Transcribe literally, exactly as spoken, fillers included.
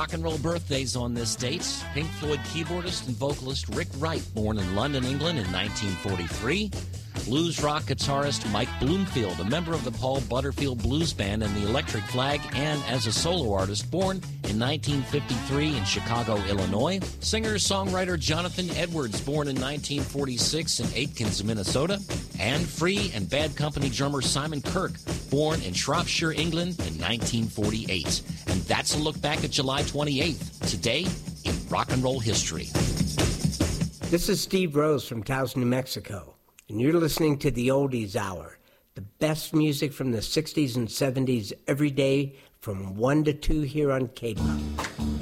Rock and roll birthdays on this date. Pink Floyd keyboardist and vocalist Rick Wright, born in London, England in nineteen forty-three. Blues rock guitarist Mike Bloomfield, a member of the Paul Butterfield Blues Band and the Electric Flag, and as a solo artist, born in nineteen fifty-three in Chicago, Illinois. Singer-songwriter Jonathan Edwards, born in nineteen forty-six in Aitkin, Minnesota. And Free and Bad Company drummer Simon Kirke, born in Shropshire, England in nineteen forty-eight. And that's a look back at July twenty-eighth, today in rock and roll history. This is Steve Rose from Taos, New Mexico, and you're listening to the Oldies Hour, the best music from the sixties and seventies every day from one to two here on K D O P.